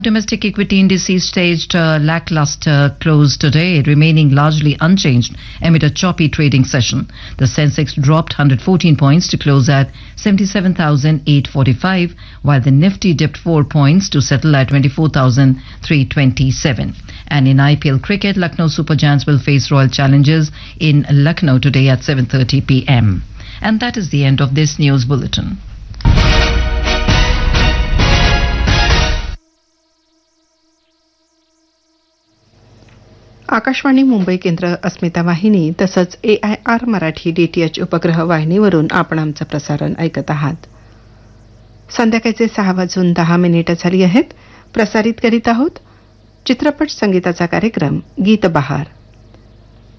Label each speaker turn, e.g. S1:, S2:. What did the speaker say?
S1: Domestic equity indices staged a lackluster close today, remaining largely unchanged amid a choppy trading session. The Sensex dropped 114 points to close at 77,845, while the Nifty dipped 4 points to settle at 24,327. And in IPL cricket, Lucknow Super Giants will face Royal Challengers in Lucknow today at 7:30 p.m. And that is the end of this news bulletin.
S2: Akashvani Mumbai केंद्र अस्मिता वाहिनी तसंच AIR Marathi DTH उपग्रह वाहिनीवरून आपण आमचं प्रसारण ऐकत आहात. संध्याकाळचे 6:10 झाली आहेत. प्रसारित करीत आहोत चित्रपट संगीताचा कार्यक्रम गीत बहार.